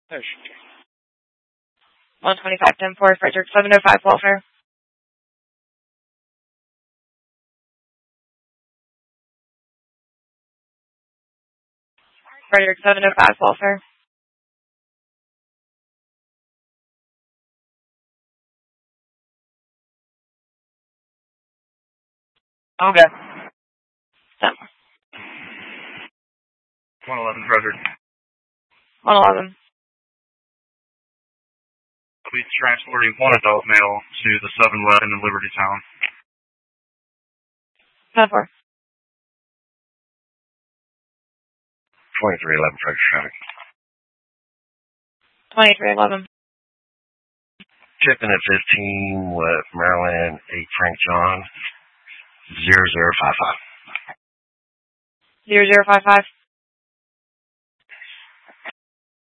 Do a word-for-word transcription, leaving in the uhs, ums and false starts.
one twenty-five ten four, Frederick seven oh five, welfare. Frederick seven oh five, welfare. Okay. Ten. one eleven, Frederick. one eleven. I'll be transporting one adult male to the seven eleven in Liberty Town. ten four. twenty-three eleven, Frederick traffic. twenty-three eleven. Tipping at fifteen with Maryland, eight Frank John, zero zero five five. zero zero five five.